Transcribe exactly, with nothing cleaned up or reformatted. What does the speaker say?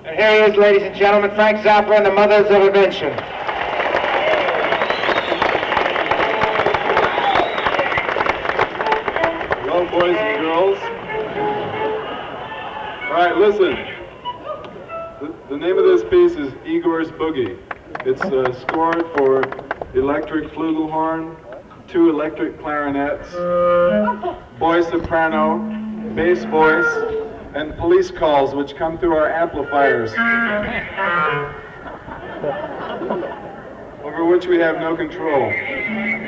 And here he is, ladies and gentlemen, Frank Zappa and the Mothers of Invention. Hello, boys and girls. All right, listen. The, the name of this piece is Igor's Boogie. It's uh, scored for electric flugelhorn, two electric clarinets, boy soprano, bass voice, and police calls which come through our amplifiers, over which we have no control.